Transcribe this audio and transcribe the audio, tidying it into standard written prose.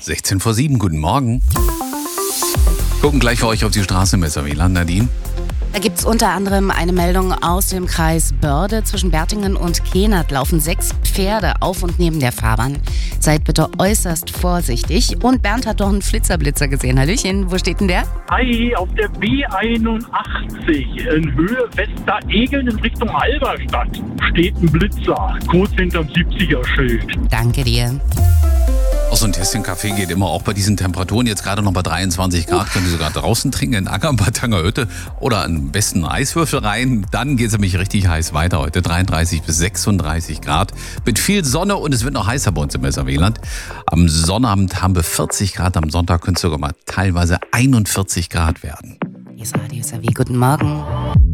16 vor 7, guten Morgen. Gucken gleich für euch auf die Straße, Messerwieland, Nadine. Da gibt es unter anderem eine Meldung aus dem Kreis Börde. Zwischen Bertingen und Kehnert laufen 6 Pferde auf und neben der Fahrbahn. Seid bitte äußerst vorsichtig. Und Bernd hat doch einen Flitzer-Blitzer gesehen. Hallöchen, wo steht denn der? Hi, auf der B81 in Höhe Westeregeln in Richtung Halberstadt steht ein Blitzer, kurz hinterm 70er-Schild. Danke dir. Auch so ein Tässchen Kaffee geht immer, auch bei diesen Temperaturen. Jetzt gerade noch bei 23 Grad, können Sie sogar draußen trinken, in Acker, ein paar Tangerhütte oder am besten Eiswürfel rein. Dann geht es nämlich richtig heiß weiter heute. 33 bis 36 Grad mit viel Sonne und es wird noch heißer bei uns im Messerwieland. Am Sonnabend haben wir 40 Grad, am Sonntag können es sogar mal teilweise 41 Grad werden. Hier ist Radio Savi, guten Morgen.